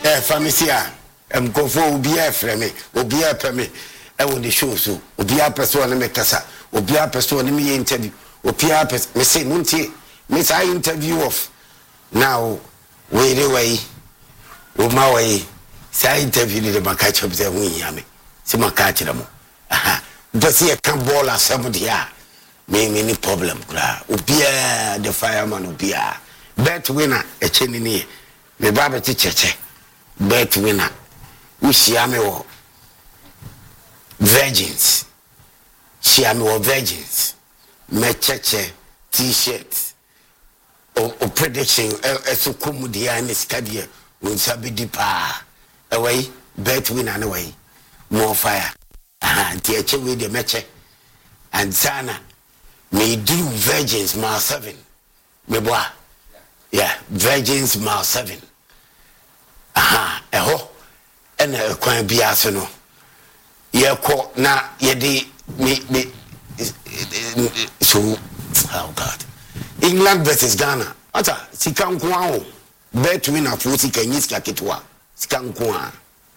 famisia mkofo obia freme obia peme e wo the show so obia person na me kasa obia person na me interview obia person me say muntie me say interview of now way o ma way say interview ni de maka chop say hu ya me se maka kire mo aha does he can ball as somebody ya me any problem kra obia the fireman obia bet winner e cheni ni me baba ti cheche bet winner Usiame wo virgins. Siame wo virgins. Me cheche t-shirt. O prediction eso komu dia ni skadia. Unsabi di pa. Away bet winner no way. More fire. Anti eche we de meche. And sana me do virgins mile 7. Me boa. Yeah, virgins mile 7. Eho. And kwan biase no ye ko na ye de me so oh God England versus Ghana ata sika nko aho bet winner for sika nyiska ketwa sika nko a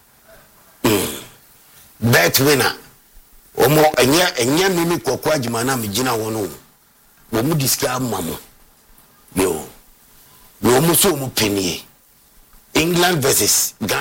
bet winner omo enya mimi kokwa adwuma na me gina wono wo mu diska mamo yo no mu so mu penie England versus Ghana